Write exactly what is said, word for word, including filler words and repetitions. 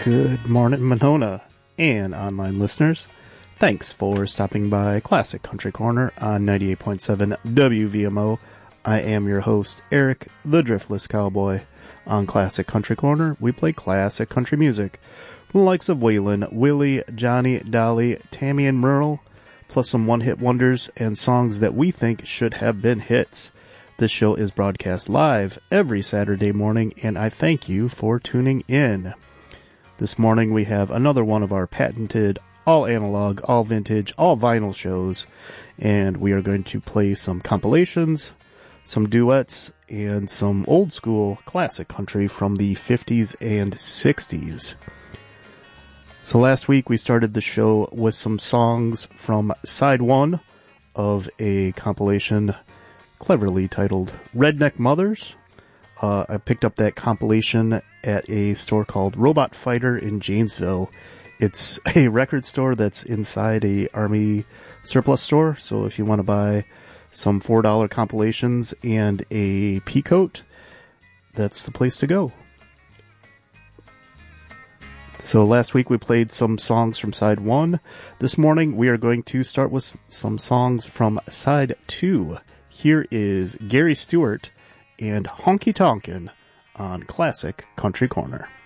Good morning, Monona and online listeners. Thanks for stopping by Classic Country Corner on ninety-eight point seven W V M O. I am your host, Eric, the Driftless Cowboy. On Classic Country Corner, we play classic country music from the likes of Waylon, Willie, Johnny, Dolly, Tammy, and Merle, plus some one-hit wonders and songs that we think should have been hits. This show is broadcast live every Saturday morning, and I thank you for tuning in. This morning we have another one of our patented, all-analog, all-vintage, all-vinyl shows, and we are going to play some compilations, some duets, and some old-school classic country from the fifties and sixties. So last week we started the show with some songs from side one of a compilation cleverly titled Redneck Mothers. Uh, I picked up that compilation at a store called Robot Fighter in Janesville. It's a record store that's inside a Army surplus store, so if you want to buy some four dollar compilations and a peacoat, that's the place to go. So last week we played some songs from side one. This morning we are going to start with some songs from side two. Here is Gary Stewart and Honky Tonkin' on Classic Country Corner.